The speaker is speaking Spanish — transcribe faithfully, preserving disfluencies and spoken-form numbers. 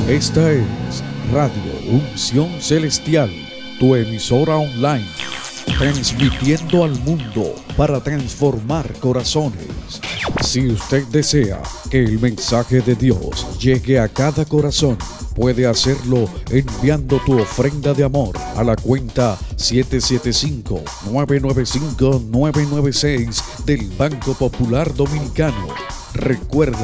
Esta es Radio Unción Celestial, tu emisora online, transmitiendo al mundo para transformar corazones. Si usted desea que el mensaje de Dios llegue a cada corazón, puede hacerlo enviando tu ofrenda de amor a la cuenta siete siete cinco, nueve nueve cinco, nueve nueve seis del Banco Popular Dominicano. Recuerda